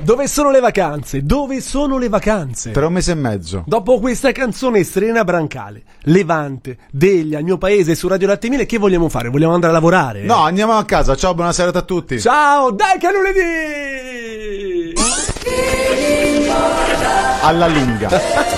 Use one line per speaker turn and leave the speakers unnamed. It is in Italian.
Dove sono le vacanze? Dove sono le vacanze?
Tra un mese e mezzo.
Dopo questa canzone Serena Brancale, Levante, Deglia, il mio paese su Radio Latte 1000, che vogliamo fare? Vogliamo andare a lavorare?
No, andiamo a casa. Ciao, buona serata a tutti.
Ciao, dai che è lunedì!
Alla lunga.